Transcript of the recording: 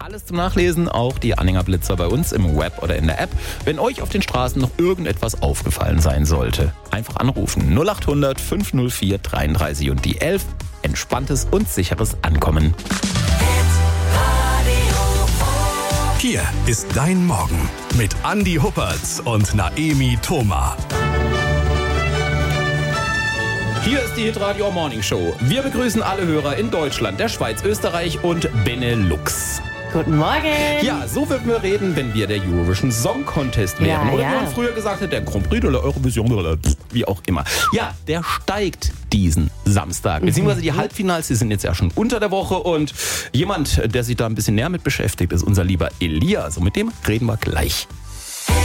Alles zum Nachlesen, auch die Anhängerblitzer bei uns im Web oder in der App. Wenn euch auf den Straßen noch irgendetwas aufgefallen sein sollte, einfach anrufen. 0800 504 33 und die 11. Entspanntes und sicheres Ankommen. Hier ist dein Morgen mit Andi Huppertz und Naemi Thoma. Hier ist die Hitradio Morning Show. Wir begrüßen alle Hörer in Deutschland, der Schweiz, Österreich und Benelux. Guten Morgen. Ja, so würden wir reden, wenn wir der Eurovision Song Contest wären. Ja, oder ja. wie man früher gesagt hat, der Grand Prix de la Eurovision, wie auch immer. Ja, der steigt diesen Samstag. Beziehungsweise die Halbfinals, die sind jetzt ja schon unter der Woche. Und jemand, der sich da ein bisschen näher mit beschäftigt, ist unser lieber Elias. Und mit dem reden wir gleich.